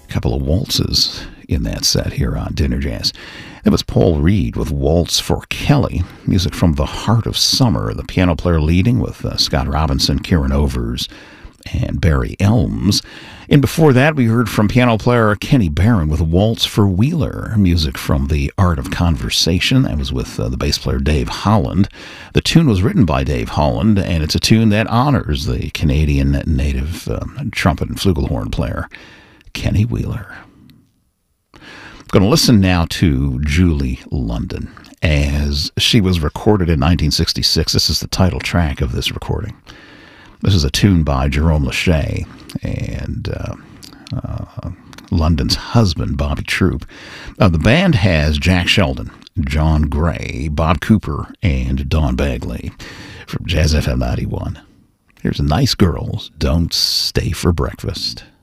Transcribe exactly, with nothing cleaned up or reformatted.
couple of waltzes in that set here on Dinner Jazz. It was Paul Reed with Waltz for Kelly, music from The Heart of Summer, the piano player leading with uh, Scott Robinson, Kieran Overs, and Barry Elms. And before that, we heard from piano player Kenny Barron with Waltz for Wheeler, music from The Art of Conversation. That was with uh, the bass player Dave Holland. The tune was written by Dave Holland, and it's a tune that honors the Canadian native uh, trumpet and flugelhorn player Kenny Wheeler. I'm going to listen now to Julie London as she was recorded in nineteen sixty-six. This is the title track of this recording. This is a tune by Jerome Lachey and uh, uh, London's husband, Bobby Troop. Uh, the band has Jack Sheldon, John Gray, Bob Cooper, and Don Bagley from Jazz F M ninety-one. Here's Nice Girls Don't Stay for Breakfast.